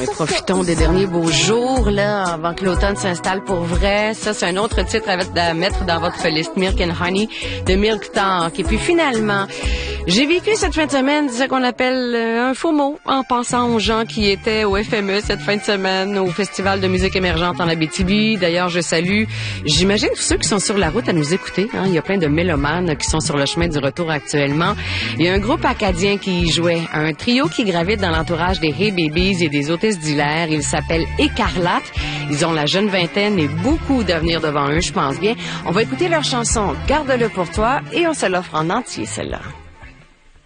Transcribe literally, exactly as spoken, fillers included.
et profitons des derniers beaux jours, là, avant que l'automne s'installe pour vrai. Ça, c'est un autre titre à mettre dans votre liste, Milk and Honey, de Milk Talk. Et puis finalement, j'ai vécu cette fin de semaine ce qu'on appelle un faux mot en pensant aux gens qui étaient au F M E cette fin de semaine, au Festival de musique émergente en Abitibi. D'ailleurs, je salue, j'imagine tous ceux qui sont sur la route à nous écouter. Hein. Il y a plein de mélomanes qui sont sur le chemin du retour actuellement. Il y a un groupe acadien qui y jouait, un trio qui gravite dans l'entourage des Hey Babies et des hôtesses d'hilaire. Ils s'appellent Écarlate. Ils ont la jeune vingtaine et beaucoup d'avenir devant eux, je pense bien. On va écouter leur chanson « Garde-le pour toi » et on se l'offre en entier, celle-là.